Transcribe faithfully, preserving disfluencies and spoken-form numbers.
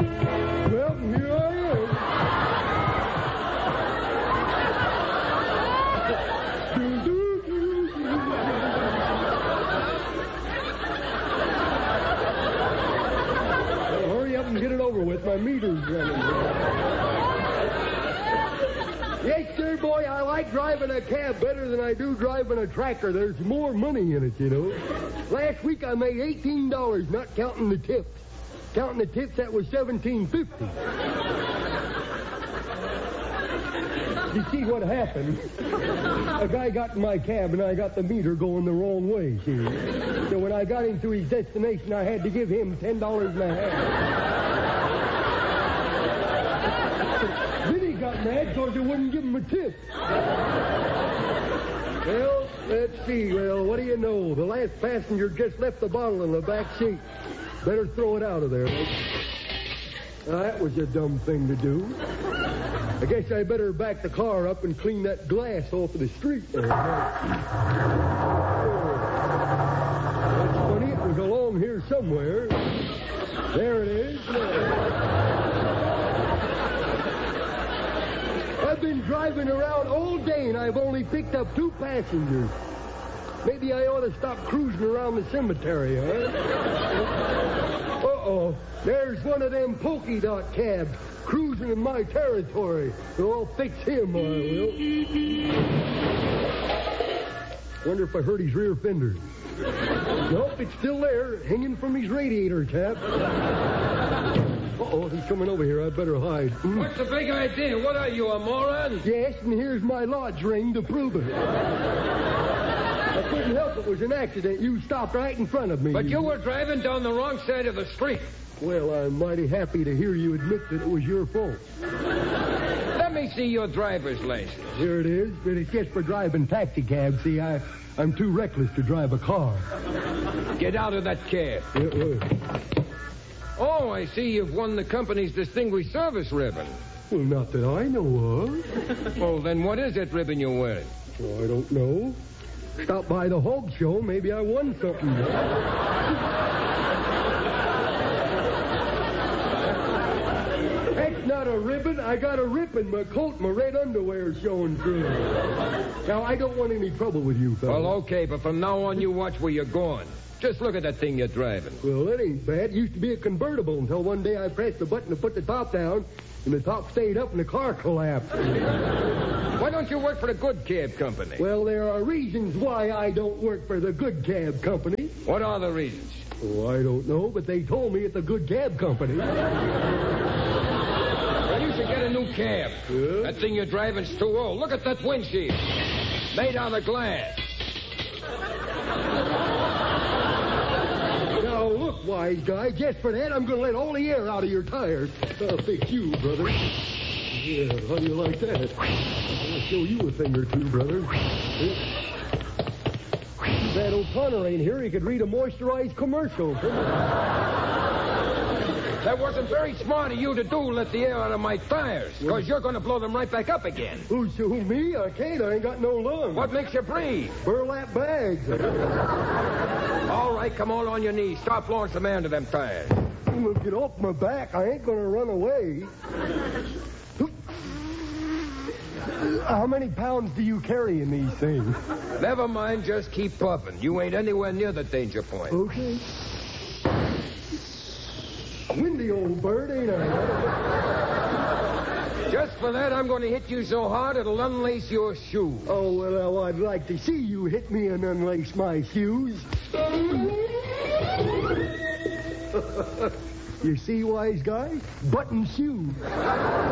Well, here I am. Well, hurry up and get it over with. My meter's running. Yes, sir, boy, I like driving a cab better than I do driving a tractor. There's more money in it, you know. Last week I made eighteen dollars, not counting the tips. Counting the tips, that was seventeen fifty. You see what happened? A guy got in my cab and I got the meter going the wrong way, see? So when I got him to his destination, I had to give him ten dollars and a half. Then he got mad because they wouldn't give him a tip. Well, let's see. Well, what do you know? The last passenger just left the bottle in the back seat. Better throw it out of there. Now, that was a dumb thing to do. I guess I better back the car up and clean that glass off of the street there. That's funny. It was along here somewhere. There it is. I've been driving around all day and I've only picked up two passengers. Maybe I ought to stop cruising around the cemetery, huh? Uh-oh. There's one of them polka dot cabs cruising in my territory. So I'll fix him, I will. Wonder if I hurt his rear fender. Nope, it's still there, hanging from his radiator cap. Uh-oh, he's coming over here. I'd better hide. Mm. What's the big idea? What are you, a moron? Yes, and here's my lodge ring to prove it. I couldn't help it. It was an accident. You stopped right in front of me. But you were driving down the wrong side of the street. Well, I'm mighty happy to hear you admit that it was your fault. Let me see your driver's license. Here it is, but it's just for driving taxi cabs. See, I, I'm too reckless to drive a car. Get out of that cab. Uh, uh. Oh, I see you've won the company's Distinguished Service ribbon. Well, not that I know of. Well, then what is that ribbon you're wearing? Oh, I don't know. Stopped by the hog show. Maybe I won something. That's not a ribbon. I got a rip in my coat. My red underwear showing through. Now, I don't want any trouble with you, fella. Well, okay, but from now on, you watch where you're going. Just look at that thing you're driving. Well, that ain't bad. It used to be a convertible until one day I pressed the button to put the top down, and the top stayed up and the car collapsed. Why don't you work for the good cab company? Well, there are reasons why I don't work for the good cab company. What are the reasons? Oh, I don't know, but they told me it's a good cab company. Well, you should get a new cab. Yeah? That thing you're driving's too old. Look at that windshield. Made out of glass. Now, look, wise guy, just for that, I'm going to let all the air out of your tires. I'll fix you, brother. Yeah, how do you like that? I'll show you a thing or two, brother. Too bad O'Connor ain't here. He could read a moisturized commercial. That wasn't very smart of you to do, let the air out of my tires, because you're going to blow them right back up again. Who's who, me? I can't. I ain't got no lungs. What makes you breathe? Burlap bags. All right, come on on your knees. Start blowing some air into them tires. Well, get off my back. I ain't going to run away. How many pounds do you carry in these things? Never mind, just keep puffing. You ain't anywhere near the danger point. Okay. Windy old bird, ain't I? Just for that, I'm going to hit you so hard it'll unlace your shoes. Oh, well, I'd like to see you hit me and unlace my shoes. You see, wise guy? Button shoes.